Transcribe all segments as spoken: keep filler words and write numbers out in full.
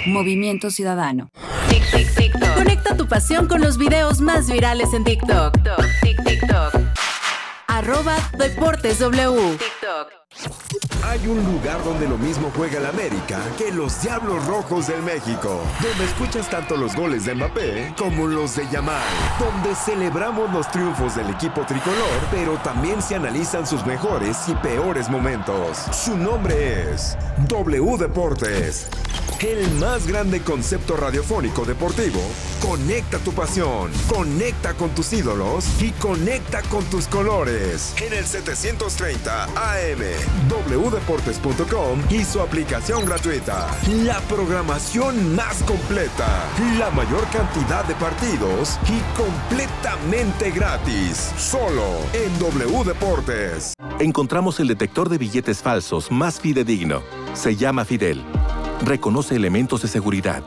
Movimiento Ciudadano. Tic, tic, TikTok. Conecta tu pasión con los videos más virales en TikTok. Tic, TikTok. Arroba Deportes W. TikTok. Hay un lugar donde lo mismo juega el América que los Diablos Rojos del México, donde escuchas tanto los goles de Mbappé como los de Yamal, donde celebramos los triunfos del equipo tricolor, pero también se analizan sus mejores y peores momentos. Su nombre es W Deportes. El más grande concepto radiofónico deportivo. Conecta tu pasión, conecta con tus ídolos y conecta con tus colores. En el setecientos treinta A M, w deportes punto com y su aplicación gratuita. La programación más completa, la mayor cantidad de partidos y completamente gratis. Solo en W Deportes. Encontramos el detector de billetes falsos más fidedigno. Se llama Fidel. Reconoce elementos de seguridad.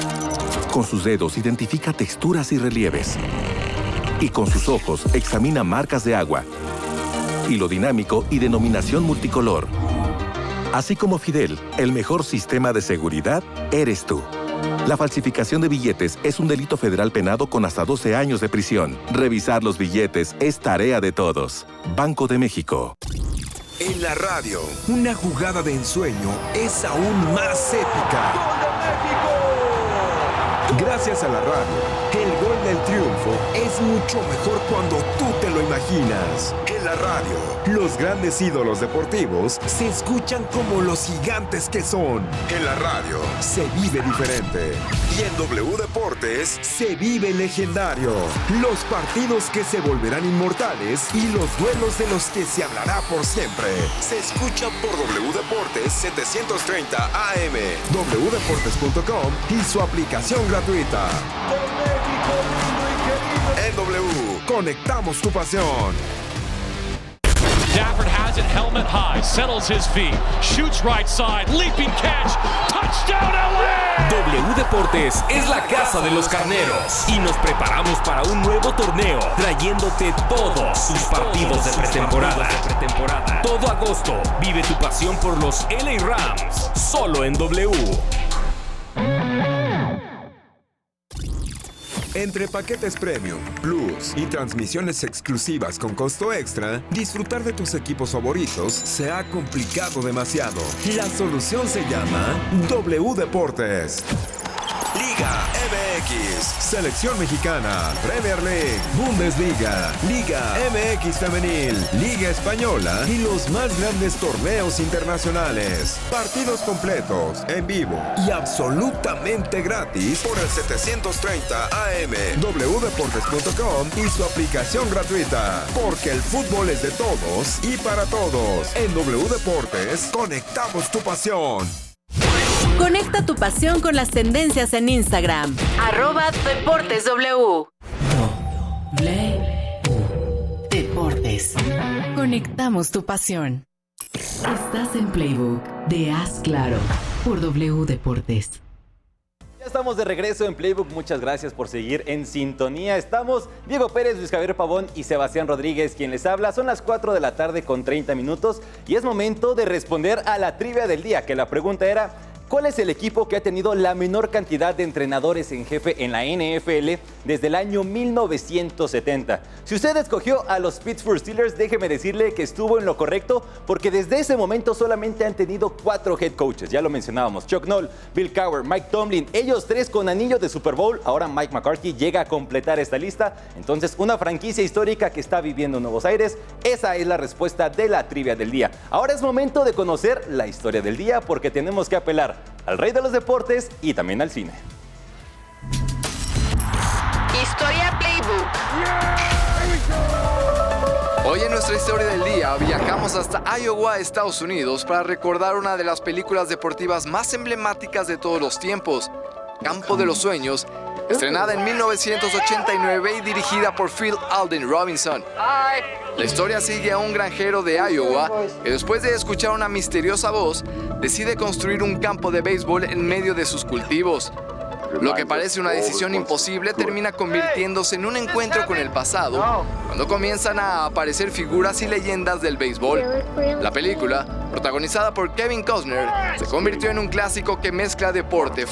Con sus dedos identifica texturas y relieves. Y con sus ojos examina marcas de agua, hilo dinámico y denominación multicolor. Así como Fidel, el mejor sistema de seguridad eres tú. La falsificación de billetes es un delito federal penado con hasta doce años de prisión. Revisar los billetes es tarea de todos. Banco de México. En la radio, una jugada de ensueño es aún más épica. ¡Gol de México! Gracias a la radio, el gol del triunfo es mucho mejor cuando tú te lo imaginas. En la radio, los grandes ídolos deportivos se escuchan como los gigantes que son. En la radio, se vive diferente. Y en W Deportes, se vive legendario. Los partidos que se volverán inmortales y los duelos de los que se hablará por siempre. Se escuchan por W Deportes setecientos treinta A M, w deportes punto com y su aplicación gratuita. En W, conectamos tu pasión. Stafford has it, helmet high, settles his feet, shoots right side, leaping catch, touchdown L A! W Deportes es la casa de los carneros y nos preparamos para un nuevo torneo, trayéndote todos sus partidos de pretemporada. Todo agosto, vive tu pasión por los L A Rams, solo en W. Entre paquetes premium, plus y transmisiones exclusivas con costo extra, disfrutar de tus equipos favoritos se ha complicado demasiado. La solución se llama W Deportes. Liga M X, Selección Mexicana, Premier League, Bundesliga, Liga M X Femenil, Liga Española y los más grandes torneos internacionales. Partidos completos, en vivo y absolutamente gratis por el setecientos treinta A M, w deportes punto com y su aplicación gratuita. Porque el fútbol es de todos y para todos. En W Deportes, conectamos tu pasión. Conecta tu pasión con las tendencias en Instagram. Arroba Deportes W. Deportes. Conectamos tu pasión. Estás en Playbook de Haz Claro por W Deportes. Ya estamos de regreso en Playbook. Muchas gracias por seguir en sintonía. Estamos Diego Pérez, Luis Javier Pavón y Sebastián Rodríguez quien les habla. Son las cuatro de la tarde con treinta minutos y es momento de responder a la trivia del día, que la pregunta era: ¿cuál es el equipo que ha tenido la menor cantidad de entrenadores en jefe en la N F L desde el año mil novecientos setenta? Si usted escogió a los Pittsburgh Steelers, déjeme decirle que estuvo en lo correcto, porque desde ese momento solamente han tenido cuatro head coaches. Ya lo mencionábamos: Chuck Noll, Bill Cowher, Mike Tomlin, ellos tres con anillo de Super Bowl. Ahora Mike McCarthy llega a completar esta lista. Entonces, una franquicia histórica que está viviendo en Nuevos Aires. Esa es la respuesta de la trivia del día. Ahora es momento de conocer la historia del día, porque tenemos que apelar al rey de los deportes y también al cine. Historia Playbook. Hoy en nuestra historia del día viajamos hasta Iowa, Estados Unidos, para recordar una de las películas deportivas más emblemáticas de todos los tiempos, Campo de los Sueños, estrenada en mil novecientos ochenta y nueve y dirigida por Phil Alden Robinson. La historia sigue a un granjero de Iowa que, después de escuchar una misteriosa voz, decide construir un campo de béisbol en medio de sus cultivos. Lo que parece una decisión imposible termina convirtiéndose en un encuentro con el pasado, cuando comienzan a aparecer figuras y leyendas del béisbol. La película, protagonizada por Kevin Costner, se convirtió en un clásico que mezcla deporte,